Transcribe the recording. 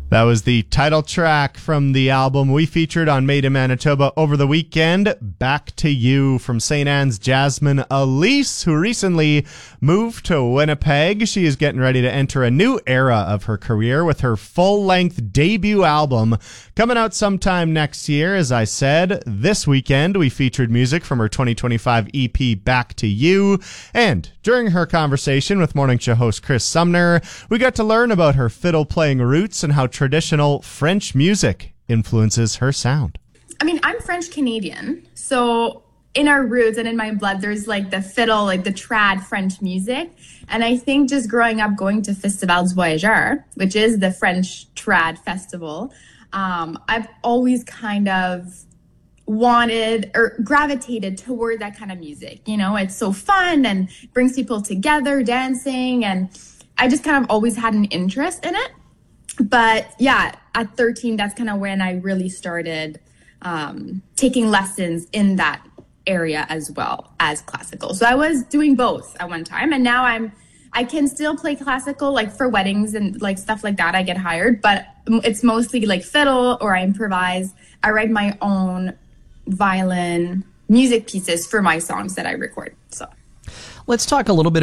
That was the title track from the album we featured on Made in Manitoba over the weekend, Back to You, from St. Anne's Jasmine Elise, who recently moved to Winnipeg. She is getting ready to enter a new era of her career with her full-length debut album coming out sometime next year. As I said, this weekend we featured music from her 2025 EP, Back to You, and during her conversation with Morning Show host Chris Sumner, we got to learn about her fiddle-playing roots and how traditional French music influences her sound. I mean, I'm French Canadian, so in our roots and in my blood, there's like the fiddle, like the trad French music. And I think just growing up going to Festival du Voyageur, which is the French trad festival, I've always kind of wanted or gravitated toward that kind of music. You know, it's so fun and brings people together dancing. And I just kind of always had an interest in it. But yeah, at 13, that's kind of when I really started taking lessons in that area as well as classical. So I was doing both at one time, and now I can still play classical, like for weddings and like stuff like that. I get hired, but it's mostly like fiddle or I improvise. I write my own violin music pieces for my songs that I record. So let's talk a little bit